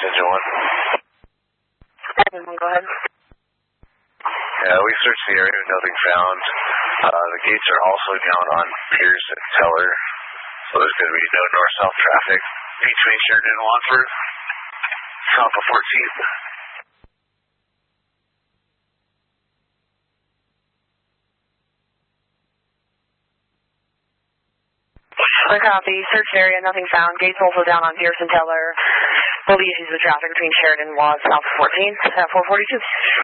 Engine 1. Go ahead. Yeah, we searched the area, nothing found. The gates are also down on Pierce and Teller, so there's going to be no north-south traffic between Sheridan and Wadsworth, south of 14th. Copy. Search area, nothing found. Gates also down on Pierce and Teller. Will be issues with traffic between Sheridan and Wads, south of 14th, 442.